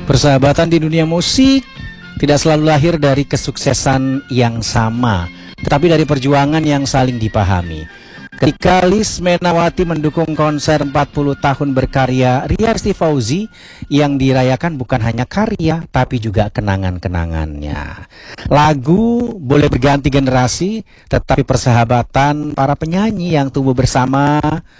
Persahabatan di dunia musik tidak selalu lahir dari kesuksesan yang sama, tetapi dari perjuangan yang saling dipahami. Ketika Liz Menawati mendukung konser 40 tahun berkarya Ria Resti Fauzi, yang dirayakan bukan hanya karya, tapi juga kenangan-kenangannya. Lagu boleh berganti generasi, tetapi persahabatan para penyanyi yang tumbuh bersama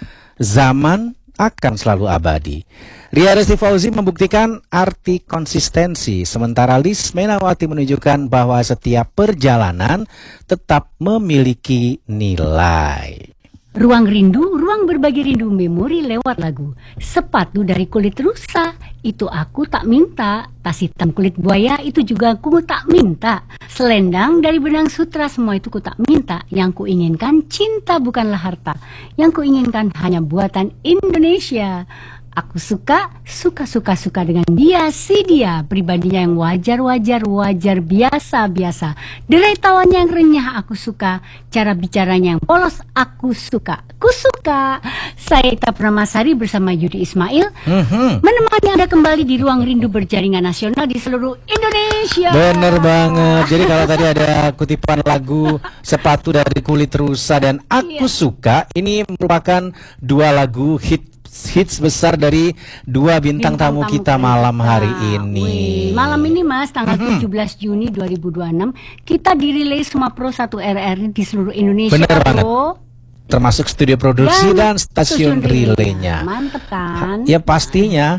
zaman akan selalu abadi. Ria Resti Fauzi membuktikan arti konsistensi, sementara Liz Menawati menunjukkan bahwa setiap perjalanan tetap memiliki nilai. Ruang rindu, ruang berbagi rindu memori lewat lagu. Sepatu dari kulit rusa, itu aku tak minta. Tas hitam kulit buaya, itu juga aku tak minta. Selendang dari benang sutra, semua itu ku tak minta. Yang ku inginkan cinta bukanlah harta. Yang ku inginkan hanya buatan Indonesia. Aku suka dengan dia, si dia. Pribadinya yang wajar, biasa-biasa. Derai tawanya yang renyah aku suka. Cara bicaranya yang polos aku suka. Ku suka. Saya Ita Pramasari bersama Yudi Ismail menemani Anda kembali di Ruang Rindu berjaringan nasional di seluruh Indonesia. Bener banget. Jadi kalau tadi ada kutipan lagu Sepatu dari Kulit Rusa dan Aku Suka, ini merupakan dua lagu hits besar dari dua bintang tamu kita malam hari ini. Malam ini Mas, tanggal 17 Juni 2026 kita dirilis semua Pro 1 RRI di seluruh Indonesia. Bener banget. Termasuk studio produksi dan stasiun relaynya. Mantep kan? Ya pastinya.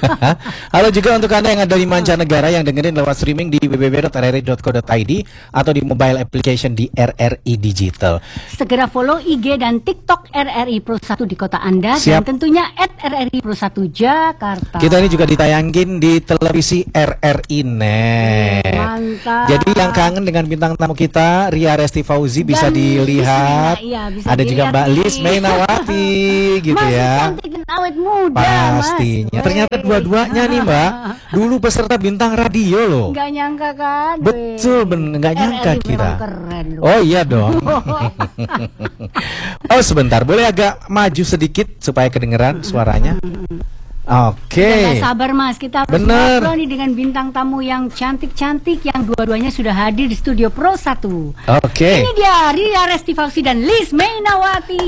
Halo juga untuk Anda yang ada di mancanegara yang dengerin lewat streaming di www.rri.co.id atau di mobile application di RRI Digital. Segera follow IG dan TikTok RRI Pro 1 di kota Anda. Siap. Dan tentunya @RRI Pro 1 Jakarta. Kita ini juga ditayangin di televisi RRI Net. Mantap. Jadi yang kangen dengan bintang tamu kita Ria Resti Fauzi bisa Dan dilihat. bisa Ada juga Mbak Liz Menawati gitu masih ya. cantik dan awet muda. Pastinya. Mas. Ternyata dua-duanya nih Mbak dulu peserta bintang radio loh. Nggak nyangka kan? Betul, nggak nyangka RRI kita. memang keren loh. Oh iya dong. Oh sebentar, boleh agak maju sedikit supaya kedengeran suaranya. Oke. Kita gak sabar Mas, kita harus Bener. ngobrol nih dengan bintang tamu yang cantik-cantik yang dua-duanya sudah hadir di studio Pro 1. Oke. Ini dia Ria Resti Fauzi dan Liz Menawati.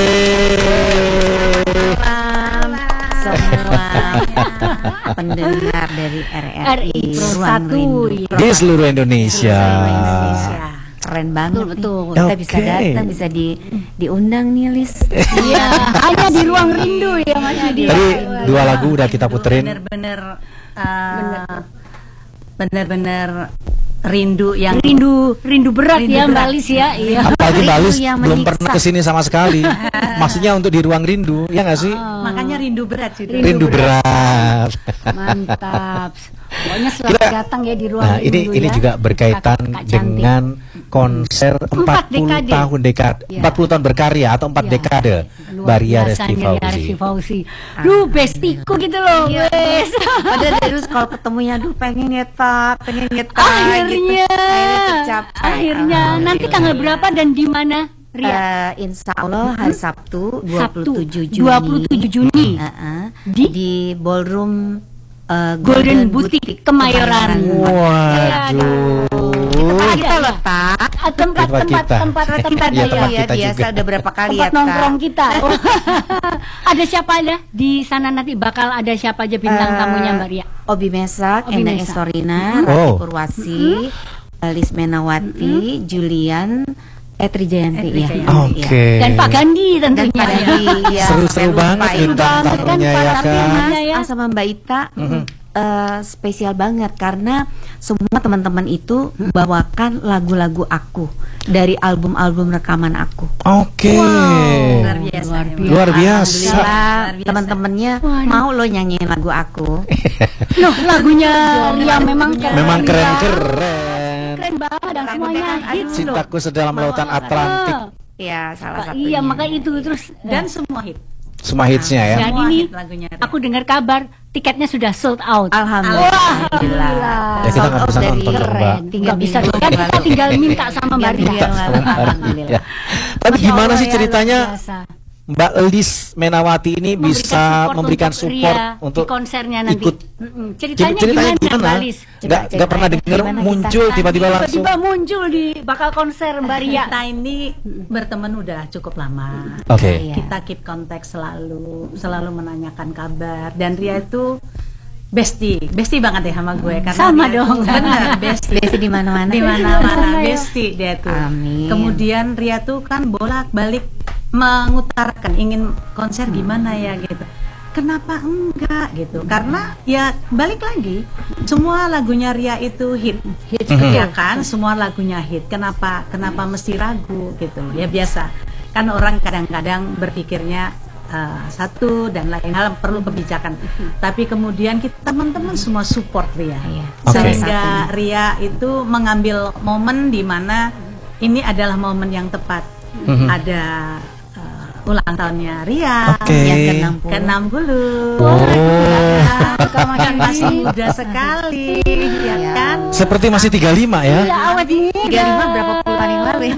Malam semua pendengar dari RRI Pro Ruang 1 Rindu Di seluruh Indonesia. Keren banget Betul. nih. Kita bisa Oke. datang, bisa diundang nih Lis. Iya, hanya di Ruang Rindu ya Mas Yudi. Tadi dua lagu udah kita puterin. Bener-bener rindu yang Rindu berat Rindu ya Mbak berat. Liz ya. Iya. Apalagi Mbak Liz Rindu yang belum menyiksa. pernah kesini sama sekali. Maksudnya untuk di ruang rindu, ya nggak sih? makanya rindu berat juga. Rindu berat. Mantap. Pokoknya selalu Kita- datang ya di Ruang Nah, Rindu ini ya. juga berkaitan Kakak cantik. dengan konser 40 dekade. tahun Ya. 40 tahun berkarya atau 4 Ya. dekade Luar Ria biasa Resti nih Ria Fauzi. Resti Fauzi. Duh, bestiku gitu loh. Iya. Wes. Padahal terus kalau ketemunya aduh pengen nyeta gitu. Akhirnya tercapai. Akhirnya nanti tanggal berapa dan di mana? Ria? Insya Allah hari Sabtu 27 Juni. 27 Juni. Di ballroom Golden Boutique Kemayoran. Waduh. Kita letak Tempat kita. kita Iya, tempat ya. kita biasa juga. udah berapa kali Tempat ya nongkrong kita. Ada siapa ada di sana nanti bakal ada siapa aja bintang tamunya Mbak Ria? Obi Mesak, Obi Endang Mesak. Estorina, Oh. Rati Purwasi, Liz Menawati, Julian, Etri Jayanti ya. Oke. Dan Pak Gandhi Dan tentunya. Pak Gandhi, ya, Seru-seru sampai lupa banget itu. bintang banget kan, tamunya Pak, ya tapi kan. Mas, Mas sama Mbak Ita spesial banget karena semua teman-teman itu bawakan lagu-lagu aku dari album-album rekaman aku. Oke. Luar biasa. Luar biasa. Alhamdulillah teman-temannya mau lo nyanyiin lagu aku. Loh, lagunya Ria memang keren. Memang Ria. keren-keren. Keren banget dan semuanya hits loh. Cintaku sedalam lautan Atlantik. Ya salah satunya. Iya, maka itu terus Dan semua hit. Semua hitsnya ya. jadi Semua nih hit lagunya Ria. aku dengar kabar tiketnya sudah sold out. Alhamdulillah. Ya, kita nggak bisa Dari- nonton dong, Mbak. Keren. Nggak bisa dong. Kan kita tinggal minta sama Mbak Ria. Alhamdulillah. Ya. Tapi Masya gimana Allah sih ya, ceritanya luar biasa. Mbak Lis Menawati ini bisa memberikan support Ria untuk di konsernya nanti. ikut. Ceritanya gimana, Mbak Lis? Nggak pernah dengar muncul tiba-tiba langsung. Tiba-tiba muncul di bakal konser Mbak Ria. Kita ini berteman udah cukup lama. Oke. Iya. Kita keep kontak selalu menanyakan kabar. Dan Ria itu bestie banget ya sama gue karena Sama dia dong. tuh bener bestie Besti di mana-mana. di mana-mana bestie dia tuh. Amin. Kemudian Ria tuh kan bolak-balik mengutarakan ingin konser gimana ya gitu. Kenapa enggak gitu? Karena ya balik lagi semua lagunya Ria itu hit ya kan? Semua lagunya hit. Kenapa mesti ragu gitu? Ya biasa. Kan orang kadang-kadang berpikirnya satu dan lain hal perlu kebijakan. Tapi kemudian kita teman-teman semua support Ria. Oke. Sehingga Ria itu mengambil momen di mana ini adalah momen yang tepat. Ada ulang tahunnya Ria Oke. yang ke-60. Kan masih muda sekali, ya kan? Seperti masih 35 ya. Ya awet muda. 35 berapa puluh tahun yang lalu ya.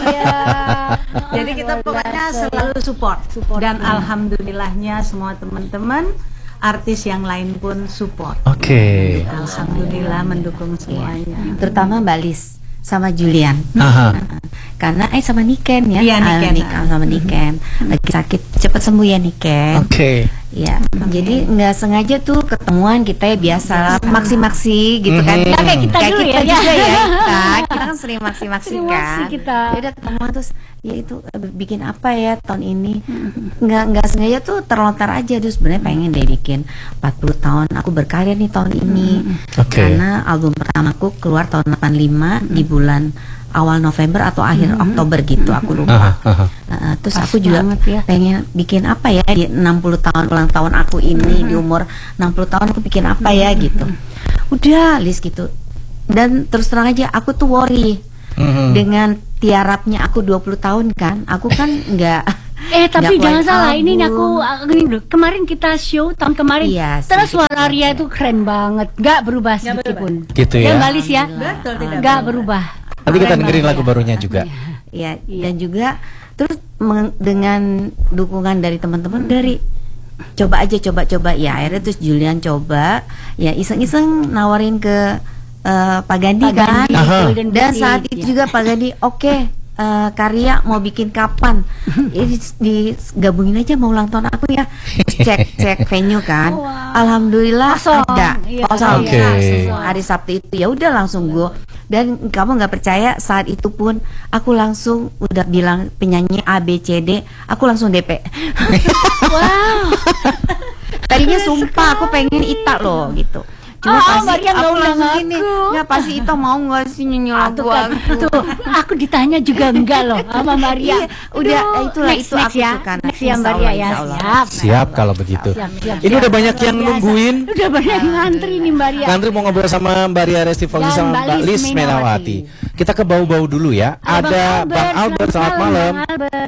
Jadi kita pokoknya selalu support. Dan alhamdulillahnya semua teman-teman artis yang lain pun support. Oke. Alhamdulillah mendukung semuanya. Terutama Mbak Lis sama Julian. Aha. Karena sama Niken ya. Iya, Niken. Sama Niken. Lagi sakit, cepat sembuh ya Niken. Oke. Ya, jadi nggak sengaja tuh ketemuan kita ya biasa maksi-maksi gitu kan. Mhm. Ya, kayak kita dulu ya. juga ya. Kita kan sering maksi-maksi Sering kan. maksi kita. Ya udah ketemuan terus ya itu bikin apa ya tahun ini. Nggak sengaja tuh terlontar aja terus sebenarnya pengen deh bikin 40 tahun aku berkarya nih tahun ini. Oke. Karena album pertamaku keluar tahun 85 di bulan awal November atau akhir Oktober gitu aku lupa. Terus Pas aku juga banget ya. pengen bikin apa ya di 60 tahun ulang tahun aku ini di umur 60 tahun aku bikin apa ya gitu. Udah list gitu. Dan terus terang aja aku tuh worry dengan tiarapnya aku 20 tahun kan. Aku kan enggak Tapi nggak jangan keluarin salah, ini album. aku gini dulu. Kemarin kita show tahun kemarin. Iya, Terus sedikit suara Ria itu keren banget, nggak berubah sedikit pun. Gitu Ya ya. Mbak Lis ya, Betul, tidak nggak berubah. Nanti kita Keren dengerin banget lagu ya. barunya juga. Ya, dan juga terus dengan dukungan dari teman-teman dari coba ya akhirnya terus Julian coba ya iseng-iseng nawarin ke Pak Gandhi Pak kan. Gandhi, Aha. Golden Dan Boutique, saat itu ya. juga Pak Gandhi oke, karya mau bikin kapan? Digabungin aja mau ulang tahun aku ya. Terus cek venue kan. Wow. Alhamdulillah Kosong. ada. Iya, Kosong. Oke. Hari Sabtu itu ya udah langsung gue. Dan kamu nggak percaya saat itu pun aku langsung udah bilang penyanyi A B C D, aku langsung DP. Wow. Tadinya sumpah aku pengen Ita loh gitu. Cuma pasti Mbak Ria nggak aku undang langsung gini, aku. nggak pasti Ita mau nggak sih nyanyi lagu Tuh kan, aku. tuh aku ditanya juga enggak loh sama Maria. Iya, udah Aduh, itulah next, itu next aku ya. suka. Next ya Mbak Ria ya. Insya Allah. Siap. Siap kalau begitu. Siap, siap, Ini siap. udah banyak yang Biasa. nungguin. Udah banyak yang ngantri nih Mbak Ria. Ngantri mau ngobrol sama Mbak Ria Resti Fauzi Dan sama Mbak Mbak Lis Lis Menawati. Kita ke bau-bau dulu ya. Ada Bang Albert, selamat malam. Bang Albert.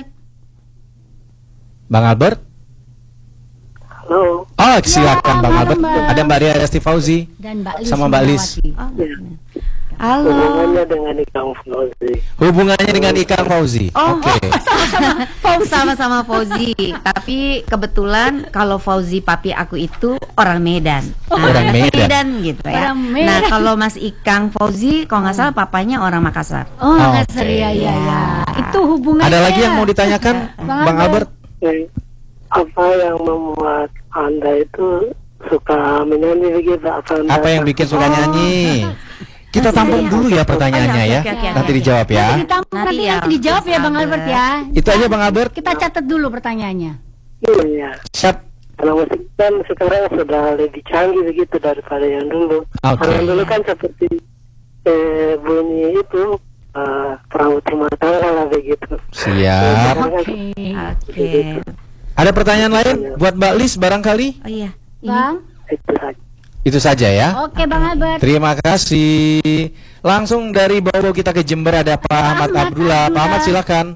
Bang Albert? Halo. Oh, silakan Bang malam, Albert. Bang. Ada Mbak Ria Resti Fauzi Dan Mbak Lis sama Mbak Lis. Menawati. Ya, Halo. hubungannya dengan Ikang Fauzi. Hubungannya dengan Ikang Fauzi. Oh. Oke. Sama-sama Fauzi. Tapi kebetulan kalau Fauzi papi aku itu orang Medan. Orang Medan. gitu ya. Orang Medan. Nah, kalau Mas Ikang Fauzi kalau nggak salah papanya orang Makassar. Oh, Oke. Makassar ya ya ya. Itu hubungannya. Ada lagi yang mau ditanyakan Bang Albert? Apa yang membuat Anda itu suka menyanyi begitu? Apa yang bikin suka nyanyi? Kita tampung dulu ya pertanyaannya ya. Oke. Nanti dijawab ya. Nanti dijawab ya Bang Albert ya. Itu aja Bang Albert. Kita catat dulu pertanyaannya. Iya. Siap. Kalau musik kan sekarang sudah lebih canggih begitu daripada yang dulu. Oke. Kalau yang dulu kan seperti bunyi itu perahu rumah tangga lah begitu. Siap. Oke. Oke. Ada pertanyaan lain buat Mbak Lis barangkali? Oh iya. Bang. Itu saja. Itu saja ya. Oke Bang Albert. Terima kasih. Langsung dari bawah kita ke Jember ada Pak Ahmad Abdullah. Pak Ahmad silakan.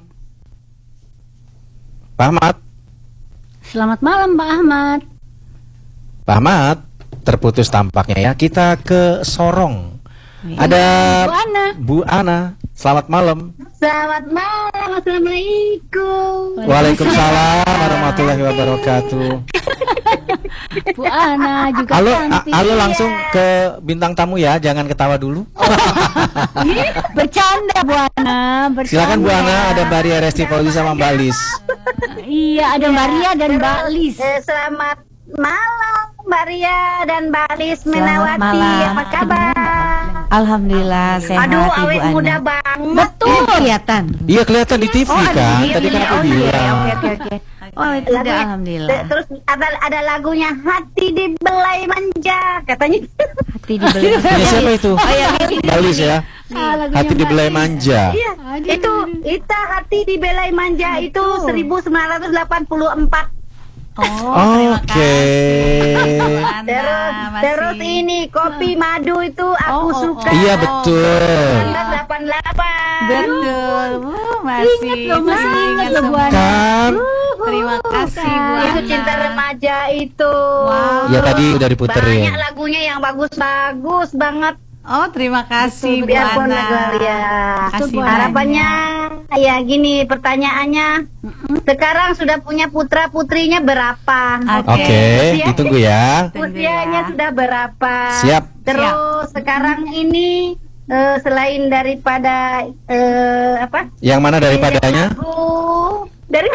Pak Ahmad. Selamat malam Pak Ahmad. Pak Ahmad terputus tampaknya ya. Kita ke Sorong. Ada Bu Ana. Bu Ana. Selamat malam. Selamat malam, assalamualaikum. Waalaikumsalam warahmatullahi wabarakatuh. Bu Ana juga Halo, cantik. halo langsung ke bintang tamu ya, jangan ketawa dulu. Bercanda Bu Ana, bercanda. Silakan Bu Ana, ada Mbak Ria Resti Fauzi sama Mbak Lis. Iya, ada Maria dan Mbak Lis. Selamat malam Mbak Ria dan Mbak Lis Selamat Menawati. malam. Apa kabar? Alhamdulillah sehat Aduh, Ibu awet Ana. muda banget. Betul kelihatan. Iya kelihatan di TV kan, tadi kan aku bilang. Oke. Oh, awet muda Lagunya- alhamdulillah. Terus ada lagunya Hati Dibelai Manja katanya. Hati dibeli. Ini siapa itu? Oh ya, Mbak Lis ya. Hati dibelai manja. Iya, itu Hati Dibelai Manja itu 1984. Oke. Terus ini kopi madu itu aku suka. Iya betul. 1988. Betul. Masih Masih ingat loh Bu Ana. Kan? Terima kasih Bu Ana. Itu cinta remaja itu. Ya tadi udah diputerin. Banyak lagunya yang bagus-bagus banget. Oh, terima kasih Bu Biarpun Ana. lagu ya. Kasih Harapannya ya gini pertanyaannya. Sekarang sudah punya putra putrinya berapa? Oke, ditunggu ya. Usianya sudah berapa? Siap. Terus sekarang ini selain daripada apa? Yang mana daripadanya? Lagu dari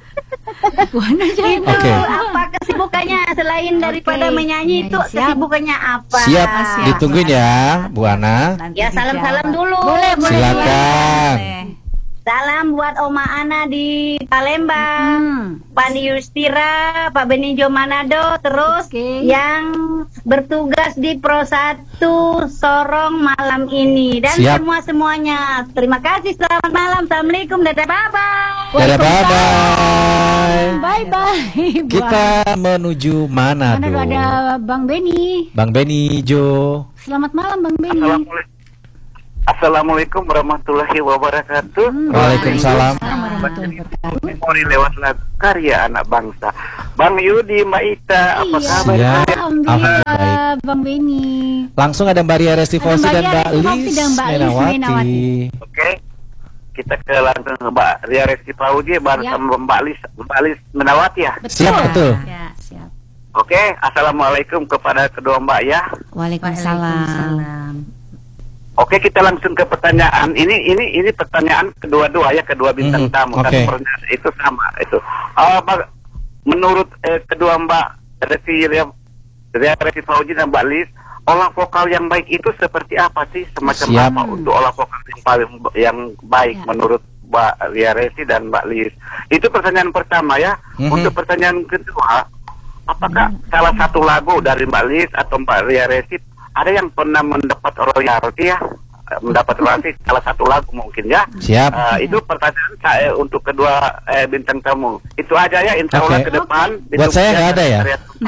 itu Oke. apa kesibukannya selain daripada menyanyi itu kesibukannya apa? Siap, ditungguin ya, Bu Ana. Ya salam-salam dulu. Boleh. Silakan. Salam buat Oma Ana di Palembang, Pak Yustira, Pak Benijo Manado, terus Oke. yang bertugas di Pro 1 Sorong malam ini dan Siap. semuanya. Terima kasih, selamat malam, assalamualaikum, dadah, bye-bye. Dadah, bye-bye. Bye-bye. Bu Kita menuju Ana. Manado. Ada Bang Beni. Bang Beni Jo. Selamat malam Bang Beni. Assalamualaikum warahmatullahi wabarakatuh. Waalaikumsalam. Memori lewat lagu karya anak bangsa. Bang Yudi, Mbak Ita, apa kabar? Siap. Alhamdulillah Bang Beni. Langsung ada Mbak Ria Resti Fauzi Ada dan Mbak Mbak Ria Resti Fauzi Lis dan Mbak Lis Menawati. Menawati. Oke. Kita ke langsung ke Mbak Ria Resti Fauzi bersama Mbak Lis Menawati ya. Siap, betul. Ya, siap. Oke, assalamualaikum kepada kedua Mbak ya. Waalaikumsalam. Oke, kita langsung ke pertanyaan. Ini pertanyaan kedua-dua ya, kedua bintang tamu. oke. Satu pertanyaan itu sama itu. Menurut kedua Mbak Resti Fauzi dan Mbak Lis, olah vokal yang baik itu seperti apa sih? Semacam Siap. apa untuk olah vokal yang baik menurut Mbak Ria Resti dan Mbak Lis? Itu pertanyaan pertama ya. Untuk pertanyaan kedua, apakah salah satu lagu dari Mbak Lis atau Mbak Ria Resti ada yang pernah mendapat royalti ya? Mendapat royalti salah satu lagu mungkin ya? Siap. Itu pertanyaan saya untuk kedua bintang tamu. Itu aja ya, insya Allah Oke. ke depan. Buat saya nggak ada ya?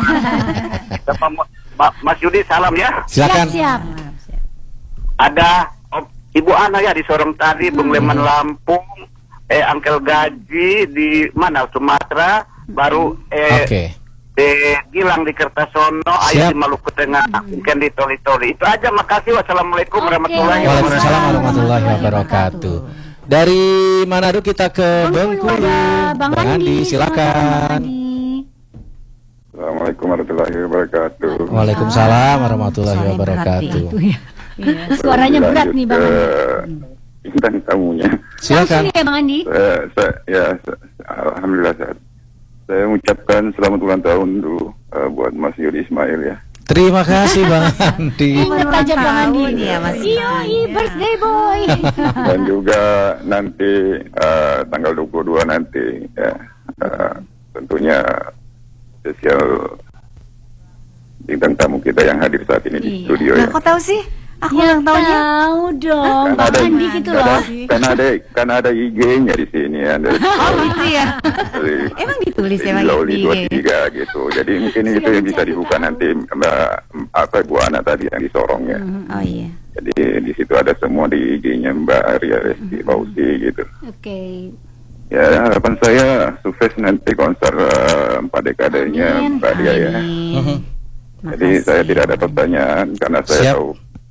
Mas Yudi, salam ya. Silakan. Siap. Ada Ibu Ana ya di Sorong tadi, Bung Leman Lampung, Angkel Gaji di mana Sumatera, baru Oke. Gilang di Kertasono, Ayah di Maluku Tengah, mungkin di Toli-Toli. Itu aja, makasih. Wassalamualaikum warahmatullahi Waalaikumsalam wabarakatuh. warahmatullahi wabarakatuh. Dari Manado kita ke Bengkulu. Ada Bang Andi. Silakan. Assalamualaikum warahmatullahi wabarakatuh. Waalaikumsalam warahmatullahi Suara yang berat wabarakatuh. Itu ya. Suaranya berat nih Bang Andi. Bintang tamunya. Silakan. Langsung ya Bang Andi. Alhamdulillah sehat. Saya mengucapkan selamat ulang tahun dulu buat Mas Yudi Ismail ya. Terima kasih Bang Andi. Ingat aja Bang Andi. ya, Mas Iya, birthday boy. Dan juga nanti tanggal 22 nanti ya tentunya spesial bintang tamu kita yang hadir saat ini di studio Nah, ya. kok tahu sih? Aku Ya ulang tahunnya. tahu dong Bang Andi gitu loh. Kan ada IG-nya di sini ya. Oh gitu ya. Emang ditulis ya Bang Loli Indi? 23 gitu. Jadi mungkin itu yang bisa dibuka nanti Mbak Bu Ana tadi yang di Sorong ya. Oh iya. Jadi di situ ada semua di IG-nya Mbak Ria Resti Fauzi gitu. Oke. Ya harapan saya sukses nanti konser 4 dekadenya Amin. Mbak Ria ya. Amin. Jadi saya tidak ada pertanyaan karena saya Siap. tahu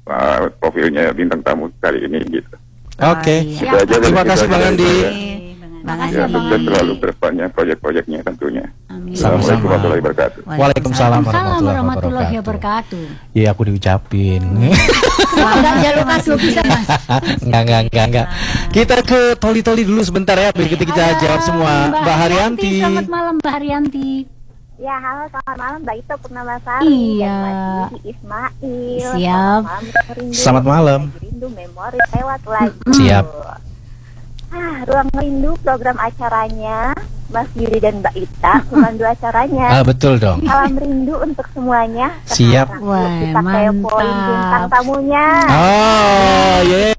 profilnya bintang tamu kali ini gitu. Oke. Itu aja dari Terima kita kasih Bang dari Andi. saya. Makasih Ya, Bang sukses Andi. selalu ke depannya proyek-proyeknya tentunya. Amin. Assalamualaikum warahmatullahi wabarakatuh. Waalaikumsalam Assalamualaikum warahmatullahi wabarakatuh. wabarakatuh. Ya aku diucapin. Enggak jalur kasih bisa Mas. Enggak. Kita ke Toli-Toli dulu sebentar ya, biar kita jawab semua. Mbak Haryanti. Selamat malam Mbak Haryanti. Ya, halo, selamat malam Mbak Ito Purnamasari Iya. dan Mas Didi Ismail. Siap. Selamat malam. Rindu memori lewat lagi. Siap. Ruang Rindu program acaranya Mas Yudi dan Mbak Ita, pemandu acaranya. Betul dong. Salam rindu untuk semuanya. Siap. Sekarang Wah, kita kepoin mantap. bintang tamunya. Oh,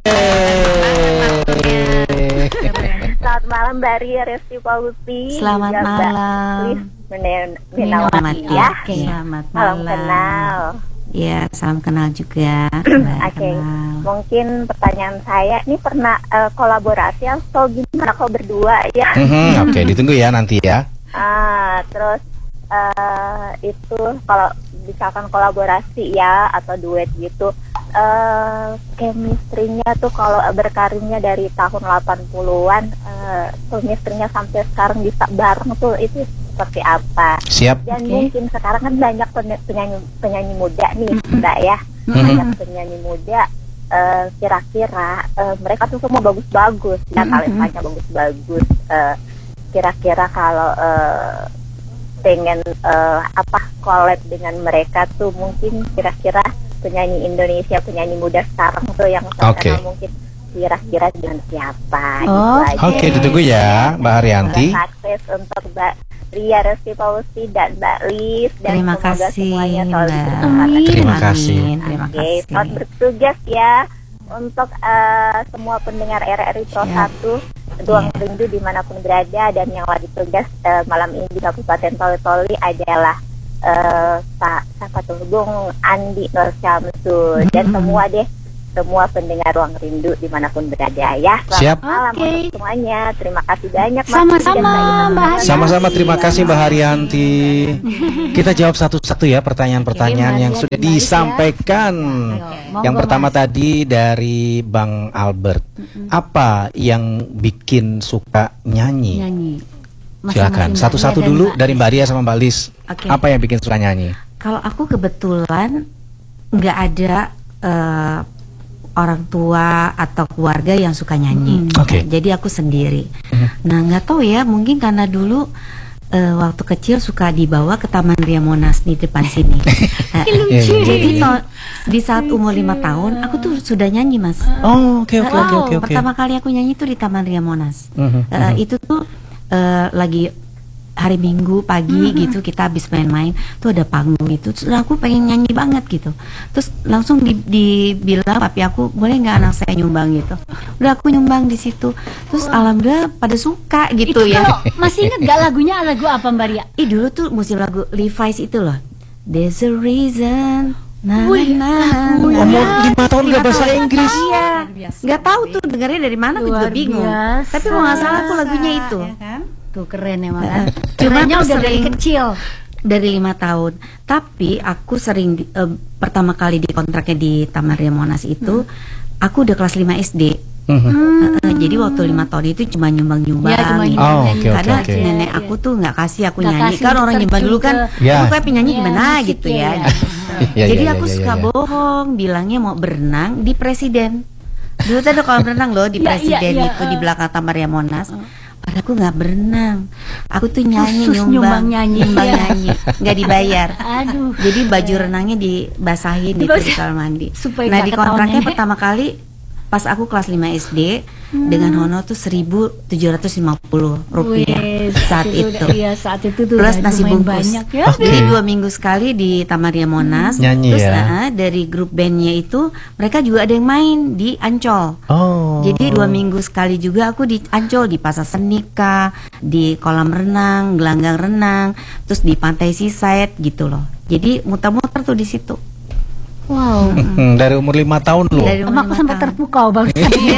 Selamat malam Mbak Ria Resti Pausi. Selamat juga Mbak malam. Lis Menawati Minawati. ya. Oke. Selamat Salam malam. kenal. Ya, salam kenal juga. Mbak Oke, kenal. mungkin pertanyaan saya ini pernah kolaborasi atau gimana kok berdua ya? Oke, ditunggu ya nanti ya. Terus itu kalau misalkan kolaborasi ya atau duet gitu, chemistry-nya tuh kalau berkarirnya dari tahun 80-an, chemistry-nya sampai sekarang bisa bareng tuh itu seperti apa? Siap. Dan mungkin sekarang kan banyak penyanyi muda nih, Mbak ya. Banyak penyanyi muda, kira-kira mereka tuh semua bagus-bagus, ya talentanya bagus-bagus. Kira-kira kalau pengen collab dengan mereka tuh mungkin kira-kira penyanyi Indonesia, penyanyi muda sekarang tuh yang terkenal mungkin kira-kira dengan siapa? Oke, ditunggu ya Mbak Haryanti. Sukses untuk Mbak Ria Resti Pausi dan Mbak Lis dan Terima semoga kasih, semuanya selalu Mbak. bersemangat. Terima kasih. Terima Oke, kasih. selamat bertugas ya untuk semua pendengar RRI Pro 1 Ruang Rindu dimanapun berada, dan yang lagi tugas malam ini di Kabupaten Toli-Toli adalah siapa tuh, Bung Andi Nur Syamsul dan semua pendengar Ruang Rindu dimanapun berada ya. Selamat Siap. malam untuk semuanya. Terima kasih banyak Mas. Sama-sama Mbak Haryanti. Sama-sama, terima kasih Mbak Haryanti. Kita jawab satu-satu ya pertanyaan-pertanyaan yang sudah disampaikan. Yang pertama tadi dari Bang Albert. Apa yang bikin suka nyanyi? Silakan. Satu-satu dulu dari Mbak Ria sama Mbak Lis. Oke. Apa yang bikin suka nyanyi? Kalau aku kebetulan nggak ada orang tua atau keluarga yang suka nyanyi. Oke. Jadi aku sendiri. Nah, nggak tahu ya, mungkin karena dulu waktu kecil suka dibawa ke Taman Ria Monas di depan sini. Jadi di saat umur 5 tahun aku tuh sudah nyanyi, Mas. Oh, oke. Pertama kali aku nyanyi tuh di Taman Ria Monas. Itu tuh lagi hari Minggu pagi gitu, kita habis main-main tuh ada panggung itu, terus aku pengen nyanyi banget gitu, terus langsung dibilang papi aku, boleh nggak anak saya nyumbang gitu. Udah aku nyumbang di situ, terus alhamdulillah pada suka gitu Itu ya. kalau masih ingat gak lagunya, lagu apa Mbak Ria? Dulu tuh musim lagu Levi's itu loh, There's a Reason. Umur 5 tahun gak bahasa Inggris. Iya, nggak tahu tuh dengarnya dari mana, aku juga bingung. Tapi kalau nggak salah tuh lagunya itu. Tuh keren emang kan. Cuma Kerennya aku udah dari sering- kecil. Dari 5 tahun. Tapi aku sering pertama kali dikontraknya di Taman Ria Monas itu, aku udah kelas 5 SD. Jadi waktu 5 tahun itu cuma nyumbang-nyumbang. Ya, cuma gitu. nyumbang. Oke. Karena nenek aku tuh nggak kasih aku Nggak nyanyi. kasih, Kan orang nyumbang dulu kan, Ya. aku kayak penyanyi Ya, gimana musik gitu ya. ya. Jadi aku suka bohong, bilangnya mau berenang di Presiden. Dulu tuh ada kolam renang loh di Iya, Presiden iya, itu di belakang Taman Ria Monas. Padahal aku nggak berenang, aku tuh nyanyi Khusus nyumbang nyanyi. nyumbang Iya. nyanyi, nggak dibayar. Aduh. Jadi baju renangnya dibasahin itu di kamar mandi. Supaya Nah nggak di kontraknya ketahuan pertama kali pas aku kelas 5 SD dengan honor tuh 1.750 rupiah Wes, saat itu. Iya, saat itu tuh Plus udah nasi lumayan bungkus. banyak ya. Jadi 2 minggu sekali di Taman Ria Monas. Nyanyi Terus ya? dari grup bandnya itu mereka juga ada yang main di Ancol. Oh. Jadi 2 minggu sekali juga aku di Ancol, di Pasar Senika, di kolam renang, gelanggang renang, terus di pantai Seaside gitu loh. Jadi muter-muter tuh di situ. Wow. Dari umur 5 tahun loh. Dari Sama aku umur 5 sampai tahun. terpukau barusan.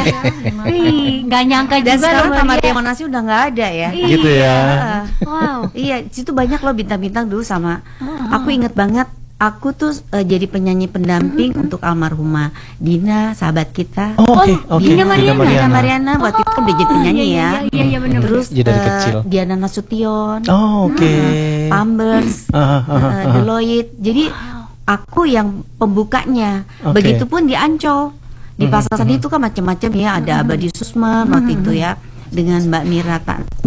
Ih, nggak nyangka Dan juga sekarang loh, Taman Mbak Ria Ria. Monas udah nggak ada ya. Gitu ya. Wow. Iya, situ banyak loh bintang-bintang dulu sama. Aku inget banget aku tuh jadi penyanyi pendamping untuk almarhumah Dina, sahabat kita. Oh, oke. Dina Mariana waktu itu udah jadi penyanyi ya. Iya benar. Terus Jadi dari kecil. Diana Nasution, Oh, oke. Pampers, Deloitte. Jadi aku yang pembukanya. Oke. Begitupun di Ancol. Di pasar seni itu kan macam-macam ya. Ada Abadi Susman waktu itu ya, dengan Mbak Mira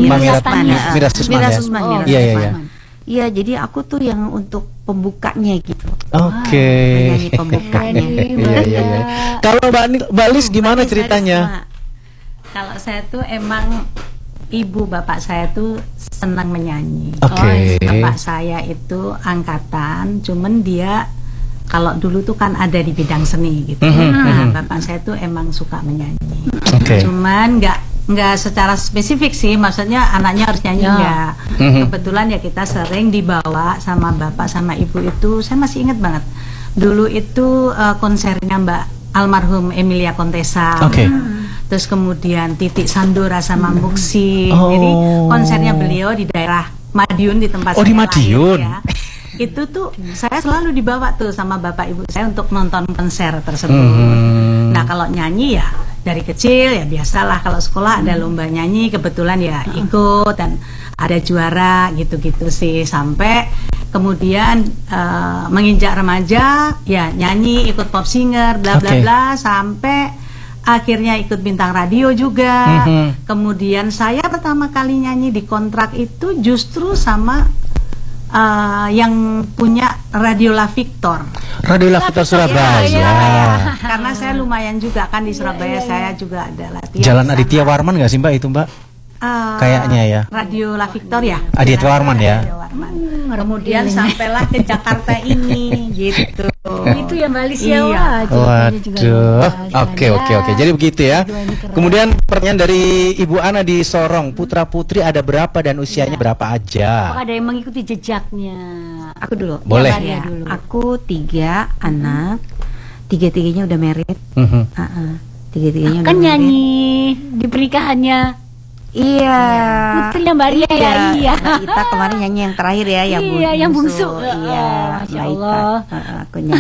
Susman. Iya, jadi aku tuh yang untuk pembukanya gitu. Oke. Penyanyi pembukanya. Iya. Kalau Mbak Lis gimana ceritanya? Kalau saya tuh emang ibu bapak saya tuh senang menyanyi. Oke. Bapak saya itu angkatan, cuman dia kalau dulu tuh kan ada di bidang seni gitu. Nah, bapak saya tuh emang suka menyanyi. Oke. Cuman nggak secara spesifik sih, maksudnya anaknya harus nyanyi enggak. Kebetulan ya kita sering dibawa sama bapak sama ibu itu, saya masih ingat banget. Dulu itu konsernya Mbak almarhum Emilia Contessa. Oke. Terus kemudian Titik Sandora sama Muksi. Jadi konsernya beliau di daerah Madiun, di tempat saya di lahir, Madiun. ya. Itu tuh saya selalu dibawa tuh sama bapak ibu saya untuk nonton konser tersebut. Nah, kalau nyanyi ya dari kecil ya biasalah, kalau sekolah ada lomba nyanyi kebetulan ya ikut dan ada juara gitu-gitu sih, sampai kemudian menginjak remaja ya nyanyi, ikut pop singer bla bla bla, sampai akhirnya ikut bintang radio juga. Kemudian saya pertama kali nyanyi di kontrak itu justru sama yang punya Radio La Victor. Radio La Victor Surabaya. Karena saya lumayan juga kan di Surabaya, saya juga ada latihan. Jalan Aditya Warman nggak sih Mbak itu Mbak? Kayaknya ya. Radio La Victor ya. Aditya Warman ya. Kemudian sampailah ke Jakarta ini gitu. Itu ya Mbak Lis ya. Waduh. Oke. Jadi begitu ya. Kemudian pertanyaan dari Ibu Ana di Sorong, putra putri ada berapa dan usianya berapa aja? Apakah ada yang mengikuti jejaknya? Aku dulu. Boleh. Ya, aku 3 anak, 3-3-nya udah married. 3-3-nya udah Kan married. nyanyi di pernikahannya. Iya. Putrinya Mbak Ria ya. Iya. Mbak Ita kemarin nyanyi yang terakhir ya, yang Iya, yang bungsu. Iya, Masya Mbak Ita. Allah. Aku nyanyi.